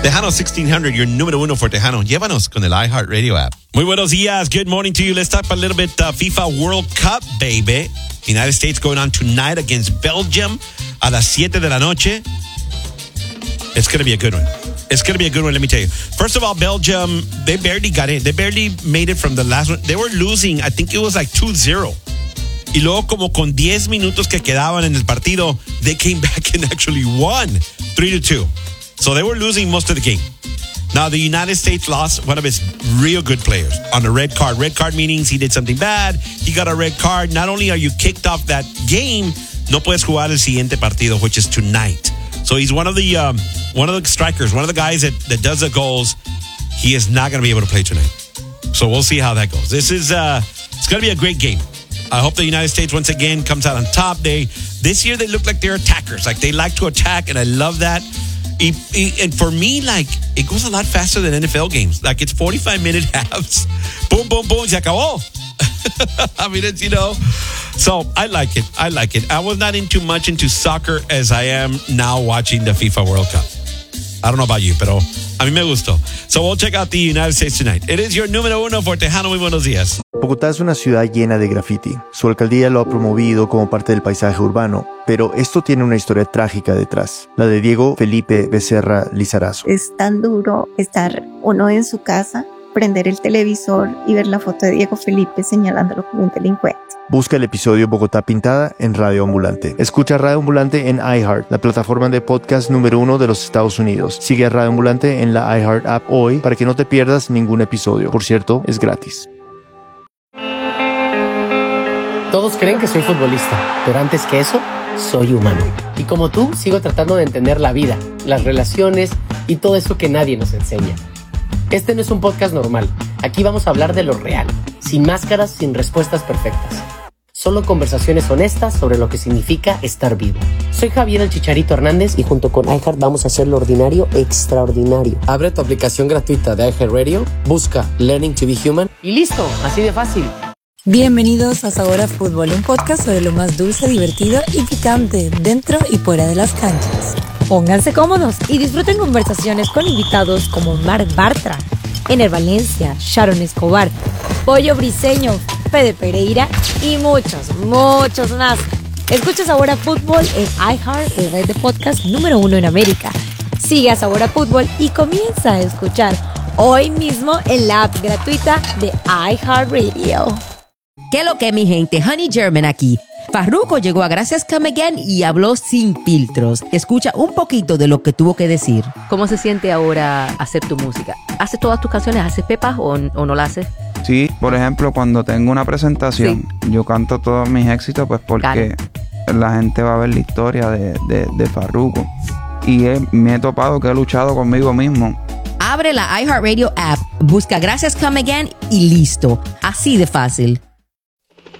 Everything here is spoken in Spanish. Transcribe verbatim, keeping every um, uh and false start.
Tejano sixteen hundred, your número uno for Tejano. Llévanos con el iHeartRadio app. Muy buenos días. Good morning to you. Let's talk a little bit uh, FIFA World Cup, baby. The United States going on tonight against Belgium a las siete de la noche. It's going to be a good one. It's going to be a good one, let me tell you. First of all, Belgium, they barely got in. They barely made it from the last one. They were losing, I think it was like two zero. Y luego como con diez minutos que quedaban en el partido, they came back and actually won three to two. So they were losing most of the game. Now, the United States lost one of its real good players on a red card. Red card means he did something bad. He got a red card. Not only are you kicked off that game, no puedes jugar el siguiente partido, which is tonight. So he's one of the um, one of the strikers, one of the guys that, that does the goals. He is not going to be able to play tonight. So we'll see how that goes. This is uh, it's going to be a great game. I hope the United States once again comes out on top. They this year they look like they're attackers. Like they like to attack, and I love that. Y, y, and for me, like, it goes a lot faster than N F L games. Like, it's forty-five minute halves. Boom, boom, boom. Se acabó. I mean, it's, you know. So, I like it. I like it. I was not into much into soccer as I am now watching the FIFA World Cup. I don't know about you, pero a mí me gustó. So, we'll check out the United States tonight. It is your número uno for Tejano. Muy buenos días. Bogotá es una ciudad llena de graffiti. Su alcaldía lo ha promovido como parte del paisaje urbano, pero esto tiene una historia trágica detrás, la de Diego Felipe Becerra Lizarazo. Es tan duro estar uno en su casa, prender el televisor y ver la foto de Diego Felipe señalándolo como un delincuente. Busca el episodio Bogotá Pintada en Radio Ambulante. Escucha Radio Ambulante en iHeart, la plataforma de podcast número uno de los Estados Unidos. Sigue a Radio Ambulante en la iHeart app hoy para que no te pierdas ningún episodio. Por cierto, es gratis. Todos creen que soy futbolista, pero antes que eso, soy humano. Y como tú, sigo tratando de entender la vida, las relaciones y todo eso que nadie nos enseña. Este no es un podcast normal. Aquí vamos a hablar de lo real, sin máscaras, sin respuestas perfectas. Solo conversaciones honestas sobre lo que significa estar vivo. Soy Javier el Chicharito Hernández y junto con iHeart vamos a hacer lo ordinario extraordinario. Abre tu aplicación gratuita de iHeartRadio, busca Learning to be Human y listo, así de fácil. Bienvenidos a Sabor a Fútbol, un podcast sobre lo más dulce, divertido y picante dentro y fuera de las canchas. Pónganse cómodos y disfruten conversaciones con invitados como Marc Bartra, Ener Valencia, Sharon Escobar, Pollo Briseño, Fede Pereira y muchos, muchos más. Escucha Sabor a Fútbol en iHeart, el red de podcast número uno en América. Sigue a Sabor a Fútbol y comienza a escuchar hoy mismo en la app gratuita de iHeartRadio. ¿Qué lo que, mi gente? Honey German aquí. Farruko llegó a Gracias Come Again y habló sin filtros. Escucha un poquito de lo que tuvo que decir. ¿Cómo se siente ahora hacer tu música? ¿Haces todas tus canciones? ¿Haces pepas o, o no las haces? Sí, por ejemplo, cuando tengo una presentación, sí, yo canto todos mis éxitos pues porque claro, la gente va a ver la historia de, de, de Farruko. Y he, me he topado que he luchado conmigo mismo. Abre la iHeartRadio app, busca Gracias Come Again y listo. Así de fácil.